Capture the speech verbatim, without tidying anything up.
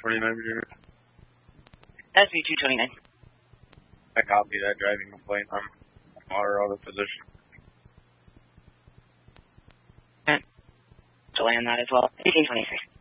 twenty-nine, Virginia. S V two twenty-nine. I copy that driving complaint. I'm water out of position. Okay. To land that as well. eighteen twenty-three.